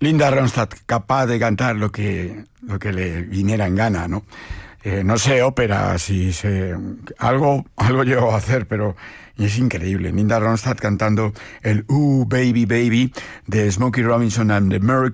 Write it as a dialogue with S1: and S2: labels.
S1: Linda Ronstadt, capaz de cantar lo que le viniera en gana, ¿no? No sé, ópera, algo llegó a hacer, pero es increíble. Linda Ronstadt cantando el Ooh Baby Baby de Smokey Robinson and the Miracles